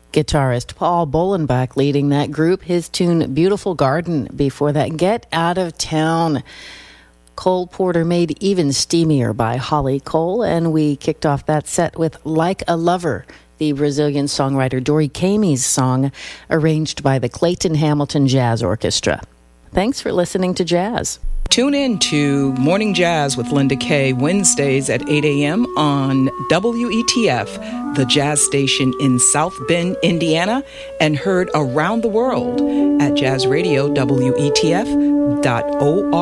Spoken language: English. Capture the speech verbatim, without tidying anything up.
Guitarist Paul Bolenbach leading that group. His tune, Beautiful Garden. Before that, Get Out of Town. Cole Porter made even steamier by Holly Cole. And we kicked off that set with Like a Lover, the Brazilian songwriter Dori Caymmi's song, arranged by the Clayton Hamilton Jazz Orchestra. Thanks for listening to Jazz. Tune in to Morning Jazz with Linda Kay Wednesdays at eight a.m. on W E T F, the jazz station in South Bend, Indiana, and heard around the world at jazz radio W E T F dot org.